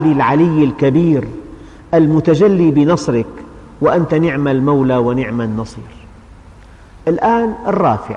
العلي الكبير المتجلي بنصرك وأنت نعم المولى ونعم النصير. الآن الرافع،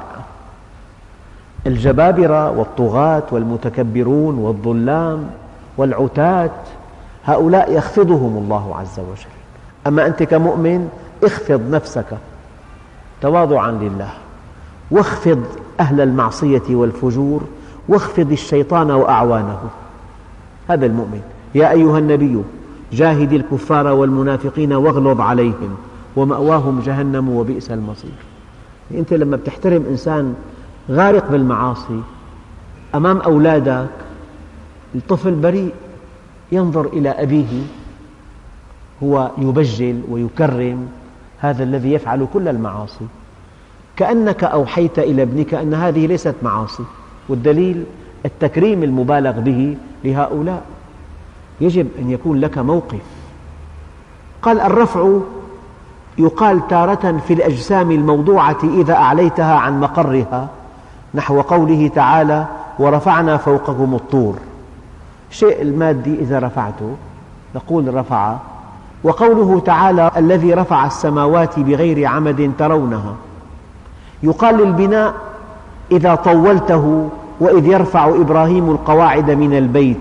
الجبابرة والطغاة والمتكبرون والظلام والعتاة هؤلاء يخفضهم الله عز وجل. أما أنت كمؤمن اخفض نفسك تواضعا لله، واخفض أهل المعصية والفجور، واخفض الشيطان وأعوانه. هذا المؤمن. يا أيها النبي جاهد الكفار والمنافقين واغلظ عليهم ومأواهم جهنم وبئس المصير. أنت لما بتحترم إنسان غارق بالمعاصي أمام أولادك، الطفل بريء ينظر إلى أبيه، هو يبجل ويكرم هذا الذي يفعل كل المعاصي، كأنك أوحيت إلى ابنك أن هذه ليست معاصي. والدليل التكريم المبالغ به لهؤلاء. يجب أن يكون لك موقف. قال الرفع يقال تارة في الأجسام الموضوعة إذا أعليتها عن مقرها، نحو قوله تعالى ورفعنا فوقكم الطور. الشيء المادي إذا رفعته نقول رفع. وقوله تعالى الذي رفع السماوات بغير عمد ترونها، يقال للبناء إذا طولته وإذ يرفع إبراهيم القواعد من البيت.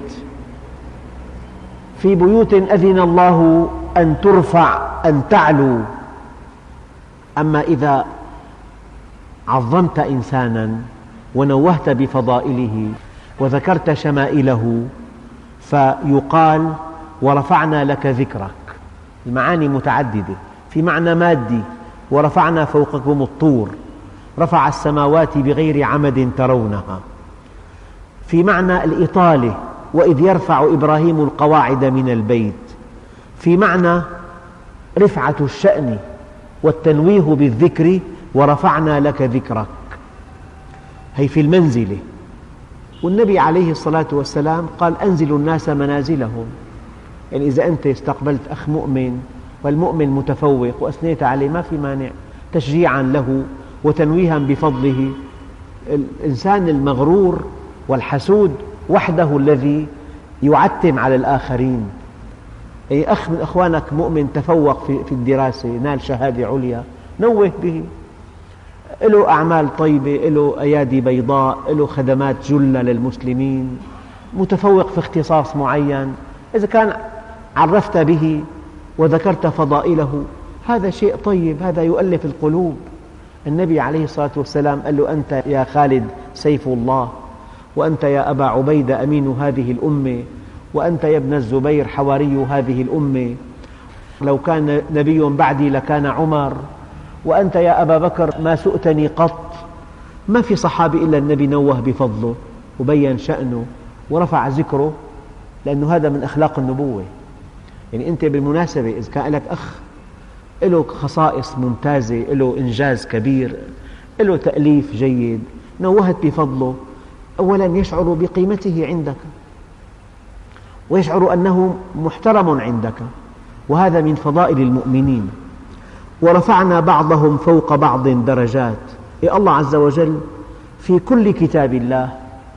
في بيوت أذن الله أن ترفع أن تعلو. أما إذا عظمت إنسانا ونوهت بفضائله وذكرت شمائله فيقال ورفعنا لك ذكرك. المعاني متعددة. في معنى مادي ورفعنا فوقكم الطور، رفع السماوات بغير عمد ترونها. في معنى الإطالة وإذ يرفع إبراهيم القواعد من البيت. في معنى رفعة الشأن والتنويه بالذكر ورفعنا لك ذكرك. هي في المنزلة. والنبي عليه الصلاة والسلام قال أنزلوا الناس منازلهم. يعني إذا أنت استقبلت أخ مؤمن والمؤمن متفوق وأثنيت عليه ما في مانع، تشجيعا له وتنويها بفضله. الإنسان المغرور والحسود وحده الذي يعتم على الآخرين. أي أخ من أخوانك مؤمن تفوق في الدراسة، نال شهادة عليا، نوه به. له أعمال طيبة، له أيادي بيضاء، له خدمات جلة للمسلمين، متفوق في اختصاص معين. إذا كان عرفت به وذكرت فضائله هذا شيء طيب، هذا يؤلف القلوب. النبي عليه الصلاة والسلام قال له أنت يا خالد سيف الله، وأنت يا أبا عبيدة أمين هذه الأمة، وأنت يا ابن الزبير حواري هذه الأمة، لو كان نبي بعدي لكان عمر، وأنت يا أبا بكر ما سؤتني قط. ما في صحابي إلا النبي نوه بفضله وبين شأنه ورفع ذكره، لأنه هذا من أخلاق النبوة. يعني أنت بالمناسبة إذا كان لك أخ له خصائص ممتازة، له إنجاز كبير، له تأليف جيد، نوهت بفضله، أولا يشعر بقيمته عندك ويشعر أنه محترم عندك، وهذا من فضائل المؤمنين. ورفعنا بعضهم فوق بعض درجات. الله عز وجل في كل كتاب الله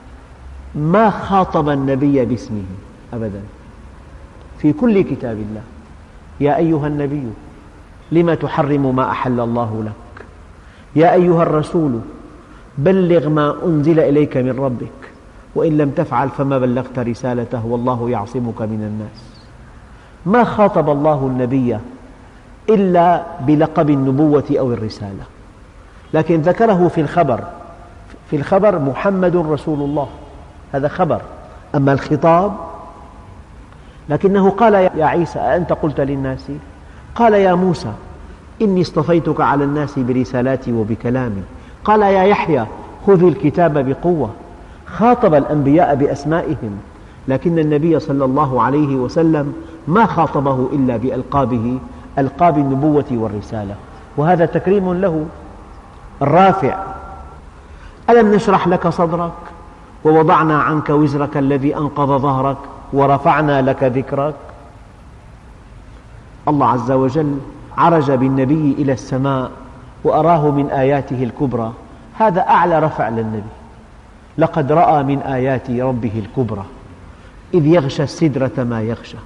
ما خاطب النبي باسمه أبدا، في كل كتاب الله. يا أيها النبي لم تحرم ما أحل الله لك، يا أيها الرسول بلغ ما أنزل إليك من ربك، وإن لم تفعل فما بلغت رسالته والله يعصمك من الناس. ما خاطب الله النبي إلا بلقب النبوة أو الرسالة، لكن ذكره في الخبر محمد رسول الله، هذا خبر. أما الخطاب لكنه قال يا عيسى أأنت قلت للناس، قال يا موسى إني اصطفيتك على الناس برسالاتي وبكلامي، قال يا يحيى خذ الكتاب بقوة. خاطب الأنبياء بأسمائهم، لكن النبي صلى الله عليه وسلم ما خاطبه إلا بألقابه، ألقاب النبوة والرسالة، وهذا تكريم له. الرافع ألم نشرح لك صدرك ووضعنا عنك وزرك الذي أنقض ظهرك ورفعنا لك ذكرك. الله عز وجل عرج بالنبي إلى السماء وأراه من آياته الكبرى، هذا أعلى رفع للنبي. لقد رأى من آيات ربه الكبرى. إذ يغشى السدرة ما يغشى.